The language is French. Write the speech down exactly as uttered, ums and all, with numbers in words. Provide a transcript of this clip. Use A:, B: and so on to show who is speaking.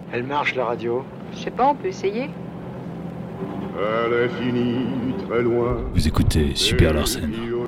A: Elle marche, la radio.
B: Je sais pas, on peut essayer.
C: À l'infini, très loin.
D: Vous écoutez Super Larsen.